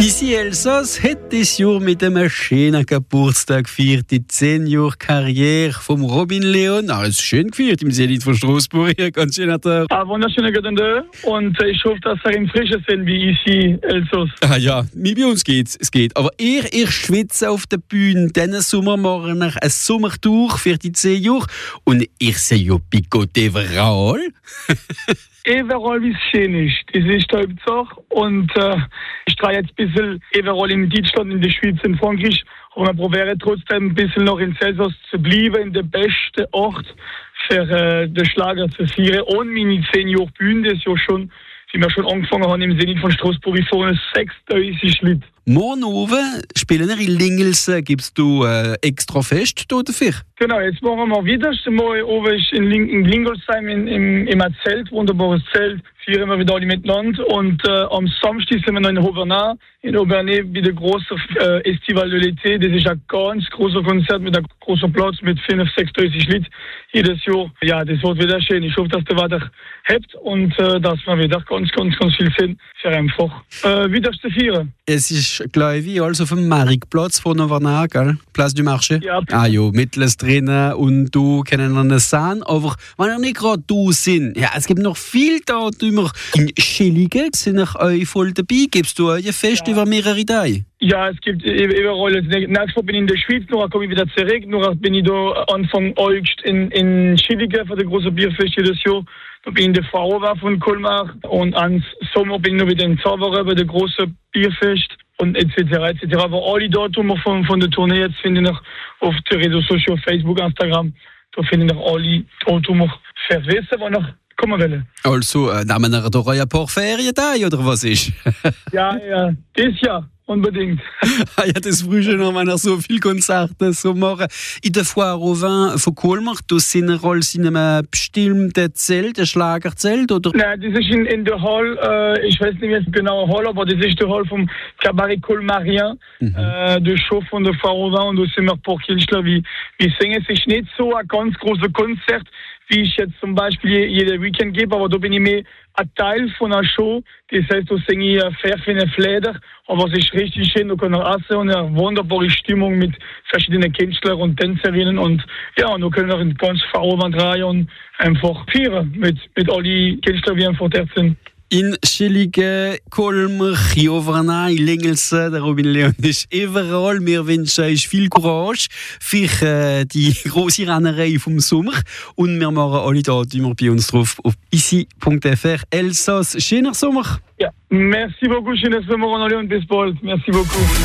Ici Elsass hat dieses Jahr mit einem schönen Geburtstag gefeiert, die 10-Jahr-Karriere vom Robin Leon. Alles schön gefeiert im Zenit von Straßburg. Ganz schöner Tag. Wunderschöner Gute und ich hoffe, dass er im Frischen sind wie ici Elsass. Ah ja, bei uns geht's. Es geht. Aber ich schwitze auf der Bühne. Diesen Sommer machen wir eine Sommertour für die 10 Jahre. Und ich sehe ja Picot überall. Überall, wie es schön ist. Das ist die Hauptsache. Und ich drehe jetzt ein bisschen überall in Deutschland, in der Schweiz, in Frankreich. Und wir probieren trotzdem ein bisschen noch in Elsass zu bleiben, in der besten Ort für den Schlager zu feiern. Und meine 10 Jahre Bühne, das ist ja schon, wie wir schon angefangen haben, im Zenit von Straßburg, vorne 6000 Leute. Morgen oben spielen wir in Lingelsen. Gibst du extra Fest dafür? Genau, jetzt machen wir wieder. Morgen oben ist in Lingolsheim im Zelt, wunderbares Zelt. Feiern wir wieder alle miteinander. Und am Samstag sind wir noch in Obernai. In Obernai bei der großen Festival de l'été. Das ist ein ganz großer Konzert mit einem großen Platz mit 5.000, 6.000 Leuten jedes Jahr. Ja, das wird wieder schön. Ich hoffe, dass der weiter hebt und dass wir wieder ganz viel sind. Für einfach wieder zu feiern. Es ist, glaube ich, also vom Marktplatz von Obernai, gell? Place du Marché? Ja. Ah ja, mittels drinnen und du können dann sein. Aber wenn wir nicht gerade du sind, ja, es gibt noch viel da. In Schilligen sind euch voll dabei. Gibst du euch ein Fest über mehrere Tage? Ja, es gibt überall. Nächstes Mal bin ich in der Schweiz, noch komme ich wieder zurück. Noch bin ich da Anfang August in Schilligen für das große Bierfest jedes Jahr. Da bin ich in der Frauenwahl von Colmar. Und am Sommer bin ich noch wieder in Zauberer bei der großen Bierfest. Und etc. Aber alle Daten von der Tournee jetzt finde ich noch auf den Redes Social, Facebook, Instagram. Da finde ich noch alle Daten verwiesen, die noch kommen wollen. Also, nehmen wir doch ein paar Ferien da, oder was ist? Ja, das Jahr. Unbedingt. Ja, das früher noch, wenn er so viele Konzerte so machen. In der Foire au Vin von Colmar, da sind wir alles in einem bestimmten Zelt, ein Schlagerzelt, oder? Nein, das ist in der Hall, ich weiß nicht mehr genau Hall, aber das ist der Hall vom Cabaret Colmarien, der Show von der Foire au Vin, und da sind wir ein paar Künstler, wie singen. Es ist nicht so ein ganz großer Konzert, wie ich jetzt zum Beispiel jeden Weekend gebe, aber da bin ich mehr ein Teil von einer Show. Das heißt, da singe ich verschiedene Fläder, aber es ist richtig schön, da kann man essen und eine wunderbare Stimmung mit verschiedenen Künstlern und Tänzerinnen und ja, und da können wir in ganz Verarbeitung rein und einfach feiern mit allen Künstlern, die einfach dort sind. In Schilligen, Colmar, Obernai, Lingelsen, der Robin Leon ist überall. Wir wünschen euch viel Courage für die grosse Rennerei vom Sommer. Und wir machen alle Daten bei uns drauf auf ici.fr. Elsass, schöner Sommer. Ja, merci beaucoup, schönes Sommer an alle und bis bald. Merci beaucoup.